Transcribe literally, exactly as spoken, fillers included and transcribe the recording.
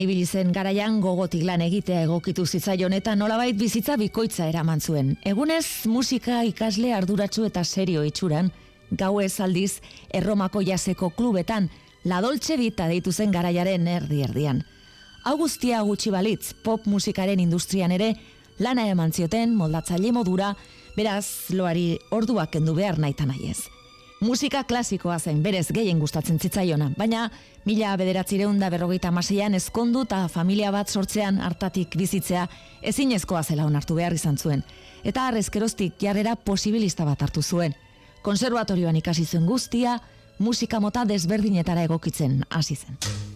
Ibili zen garaian gogotik lan egitea egokitu zitzaion eta nolabait bizitza bikoitza eraman zuen. Egunez musika ikasle arduratsu eta serio itxuran, gauez aldiz Erromako jaseko klubetan La Dolce Vita deitu zen garaiaren erdi-erdian. Hau guztia gutxi balitz, pop musikaren industrian ere lana eman zioten moldatzaile modura, beraz loari orduak kendu behar naita nahiez. Musika klasikoa zen berez gehien gustatzen zitzaiona, baina mila bederatzireun da berrogeita hamaseian ezkondu eta familia bat sortzean hartatik bizitzea ezinezkoa zela onartu behar izan zuen. Eta arrezkeroztik jarrera posibilista bat hartu zuen. Konserbatorioan ikasi zuen guztia, musika mota desberdinetara egokitzen hasi zen.